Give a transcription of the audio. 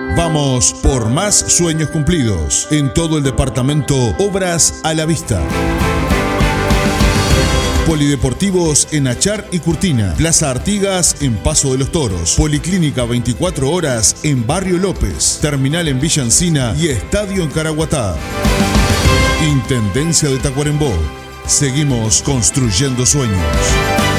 Vamos por más sueños cumplidos. En todo el departamento, obras a la vista. Polideportivos en Achar y Curtina. Plaza Artigas en Paso de los Toros. Policlínica 24 horas en Barrio López. Terminal en Villa Encina y estadio en Caraguatá. Intendencia de Tacuarembó. Seguimos construyendo sueños.